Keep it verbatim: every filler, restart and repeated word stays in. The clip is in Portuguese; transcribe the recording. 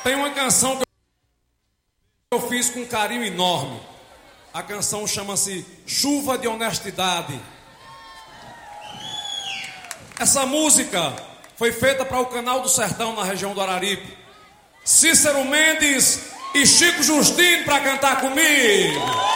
Tem uma canção que eu fiz com um carinho enorme. A canção chama-se Chuva de Honestidade. Essa música foi feita para o Canal do Sertão, na região do Araripe. Cícero Mendes e Chico Justino para cantar comigo.